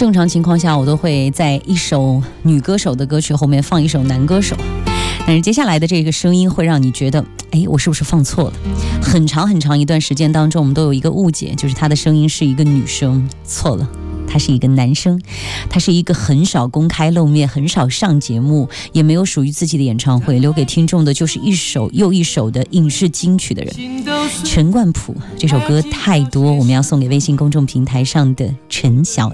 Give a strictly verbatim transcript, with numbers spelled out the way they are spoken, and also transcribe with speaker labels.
Speaker 1: 正常情况下我都会在一首女歌手的歌曲后面放一首男歌手，但是接下来的这个声音会让你觉得，哎，我是不是放错了？很长很长一段时间当中，我们都有一个误解，就是他的声音是一个女生，错了，他是一个男生，他是一个很少公开露面，很少上节目，也没有属于自己的演唱会，留给听众的就是一首又一首的影视金曲的人。陈冠甫这首歌太多，我们要送给微信公众平台上的陈小